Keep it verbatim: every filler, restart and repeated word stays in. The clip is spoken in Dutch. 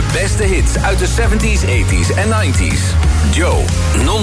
beste hits uit de zeventies, tachtiger en negentiger. Joe, non